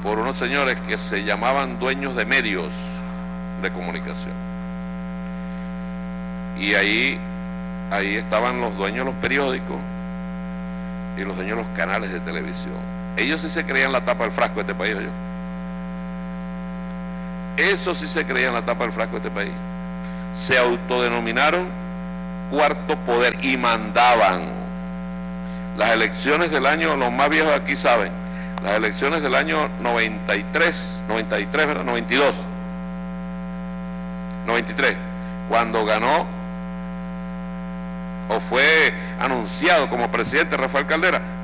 por unos señores que se llamaban dueños de medios de comunicación. Y ahí estaban los dueños de los periódicos y los dueños de los canales de televisión. Ellos sí se creían la tapa del frasco de este país, ¿oyó? Eso sí se creían la tapa del frasco de este país. Se autodenominaron cuarto poder y mandaban. Las elecciones del año, los más viejos aquí saben, las elecciones del año 93, ¿verdad? 92, 93, cuando ganó o fue anunciado como presidente Rafael Caldera,